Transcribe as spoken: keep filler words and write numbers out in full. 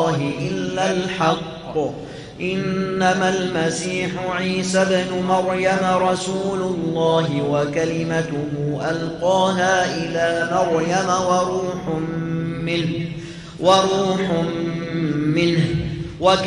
الله إلا الحق إنما المسيح عيسى ابن مريم رسول الله وكلمته ألقاها إلى مريم وروح منه وروح منه